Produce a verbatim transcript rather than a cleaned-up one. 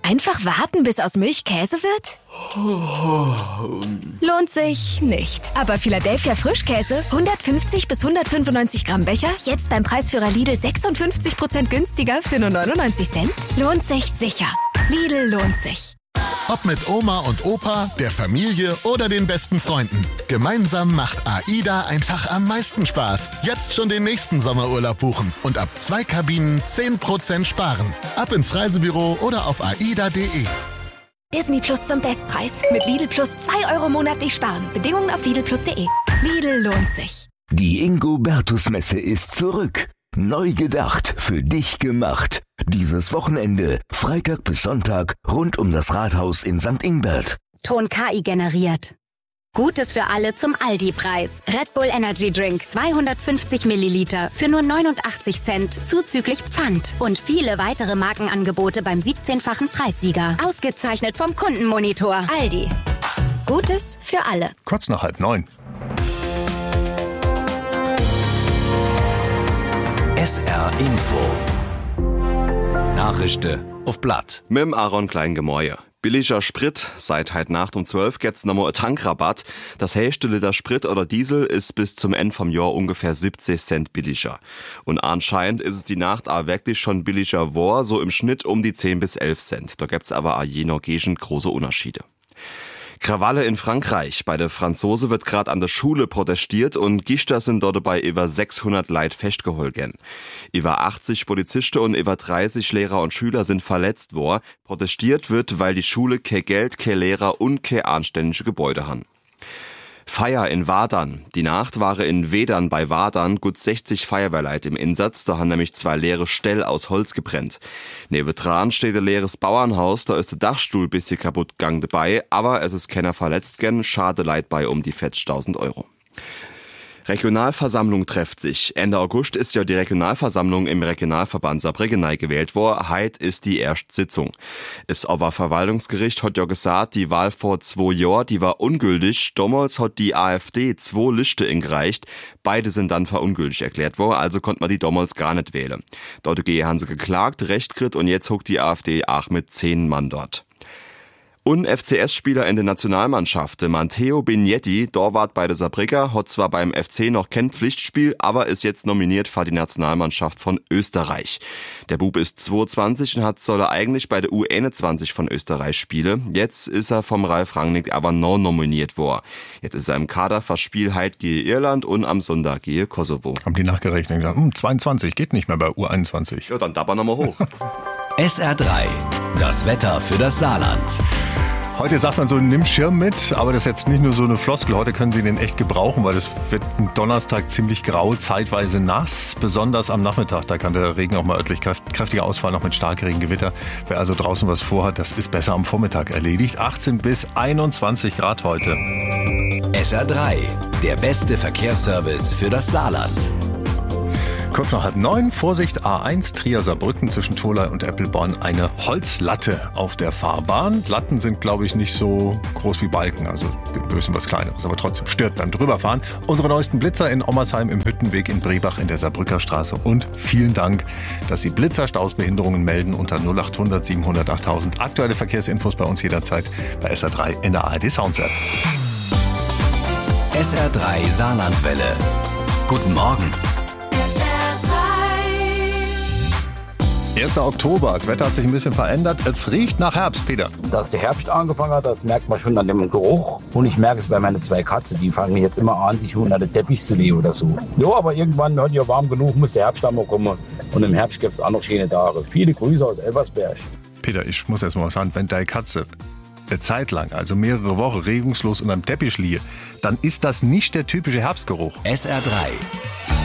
Einfach warten, bis aus Milch Käse wird? Lohnt sich nicht. Aber Philadelphia Frischkäse, hundertfünfzig bis hundertfünfundneunzig Gramm Becher, jetzt beim Preisführer Lidl sechsundfünfzig Prozent günstiger für nur neunundneunzig Cent? Lohnt sich sicher. Lidl lohnt sich. Ob mit Oma und Opa, der Familie oder den besten Freunden. Gemeinsam macht AIDA einfach am meisten Spaß. Jetzt schon den nächsten Sommerurlaub buchen und ab zwei Kabinen zehn Prozent sparen. Ab ins Reisebüro oder auf aida punkt de. Disney Plus zum Bestpreis. Mit Lidl Plus zwei Euro monatlich sparen. Bedingungen auf lidl plus punkt de. Lidl lohnt sich. Die Ingo-Bertus-Messe ist zurück. Neu gedacht, für dich gemacht. Dieses Wochenende, Freitag bis Sonntag, rund um das Rathaus in Sankt Ingbert. Ton K I generiert. Gutes für alle zum Aldi-Preis. Red Bull Energy Drink zweihundertfünfzig Milliliter für nur neunundachtzig Cent zuzüglich Pfand. Und viele weitere Markenangebote beim siebzehnfachen Preissieger. Ausgezeichnet vom Kundenmonitor. Aldi. Gutes für alle. Kurz nach halb neun. S R Info. Nachrichten auf Blatt. Mit dem Aaron Kleingemäuer. Billiger Sprit. Seit heute Nacht um zwölf gibt's nochmal einen Tankrabatt. Das höchste Liter Sprit oder Diesel ist bis zum Ende vom Jahr ungefähr siebzig Cent billiger. Und anscheinend ist es die Nacht auch wirklich schon billiger war, so im Schnitt um die zehn bis elf Cent. Da gibt's aber auch je nach Gegend große Unterschiede. Krawalle in Frankreich. Bei der Franzose wird gerade an der Schule protestiert und Gichter sind dort dabei über sechshundert Leid festgeholgen. Über achtzig Polizisten und über dreißig Lehrer und Schüler sind verletzt worden. Protestiert wird, weil die Schule kein Geld, kein Lehrer und kein anständige Gebäude haben. Feier in Wadern. Die Nacht war in Wedern bei Wadern gut sechzig Feuerwehrleute im Einsatz. Da haben nämlich zwei leere Ställ aus Holz gebrennt. Neben dran steht ein leeres Bauernhaus. Da ist der Dachstuhl ein bisschen kaputt gegangen dabei. Aber es ist keiner verletzt gen. Schade Leid bei um die vierzigtausend Euro. Regionalversammlung trefft sich. Ende August ist ja die Regionalversammlung im Regionalverband Saarbrücken gewählt worden. Heit ist die erste Sitzung. Das Oberverwaltungsgericht hat ja gesagt, die Wahl vor zwei Jahren, die war ungültig. Damals hat die AfD zwei Listen eingereicht. Beide sind dann verungültig erklärt worden, also konnte man die damals gar nicht wählen. Dort haben sie geklagt, Recht gekriegt und jetzt huckt die AfD auch mit zehn Mann dort. Und F C S-Spieler in der Nationalmannschaft, Matteo Bignetti, Torwart bei der Saarbrücker, hat zwar beim F C noch kein Pflichtspiel, aber ist jetzt nominiert für die Nationalmannschaft von Österreich. Der Bub ist zweiundzwanzig und hat soll er eigentlich bei der U einundzwanzig von Österreich spielen. Jetzt ist er vom Ralf Rangnick aber noch nominiert worden. Jetzt ist er im Kader für Spiel heute gegen Irland und am Sonntag gegen Kosovo. Haben die nachgerechnet und gesagt, hm, zweiundzwanzig geht nicht mehr bei U einundzwanzig. Ja, dann dabber nochmal hoch. S R drei. Das Wetter für das Saarland. Heute sagt man so, nimm Schirm mit, aber das ist jetzt nicht nur so eine Floskel. Heute können Sie den echt gebrauchen, weil es wird ein Donnerstag ziemlich grau, zeitweise nass. Besonders am Nachmittag, da kann der Regen auch mal örtlich kräftiger ausfallen, auch mit Starkregen, Gewitter. Wer also draußen was vorhat, das ist besser am Vormittag erledigt. achtzehn bis einundzwanzig Grad heute. S R drei, der beste Verkehrsservice für das Saarland. Kurz nach halb neun, Vorsicht A eins, Trier-Saarbrücken zwischen Tholey und Eppelborn, eine Holzlatte auf der Fahrbahn. Latten sind, glaube ich, nicht so groß wie Balken, also ein bisschen was Kleineres, aber trotzdem stört beim Drüberfahren. Unsere neuesten Blitzer in Ommersheim im Hüttenweg in Brebach in der Saarbrücker Straße und vielen Dank, dass Sie Blitzerstausbehinderungen melden unter null acht hundert siebenhundert achttausend. Aktuelle Verkehrsinfos bei uns jederzeit bei S R drei in der A R D Sounds-App. S R drei Saarlandwelle. Guten Morgen. erster Oktober, das Wetter hat sich ein bisschen verändert. Es riecht nach Herbst, Peter. Dass der Herbst angefangen hat, das merkt man schon an dem Geruch. Und ich merke es bei meinen zwei Katzen, die fangen jetzt immer an, sich unter den Teppich zu legen oder so. Ja, aber irgendwann wird ja warm genug, muss der Herbst einmal kommen. Und im Herbst gibt es auch noch schöne Tage. Viele Grüße aus Elversberg. Peter, ich muss erst mal was sagen, wenn deine Katze eine Zeit lang, also mehrere Wochen regungslos unter dem Teppich liegt, dann ist das nicht der typische Herbstgeruch. S R drei.